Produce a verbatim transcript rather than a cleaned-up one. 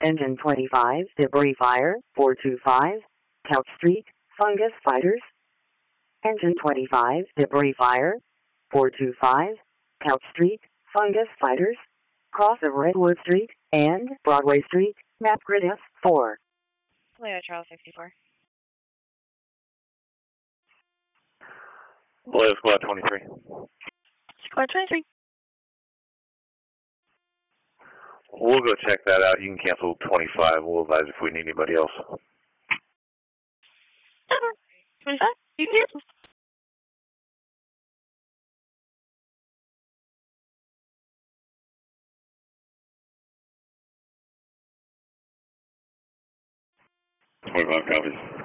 Engine twenty-five, debris fire, four two five, Couch Street, Fungus Fighters. Engine twenty-five, debris fire, four two five, Couch Street, Fungus Fighters. Cross of Redwood Street and Broadway Street, map grid F four. Leo Charles sixty-four. Leo Squad twenty-three. Squad twenty-three. We'll go check that out. You can cancel twenty-five. We'll advise if we need anybody else. twenty-five? You can cancel. twenty-five copies.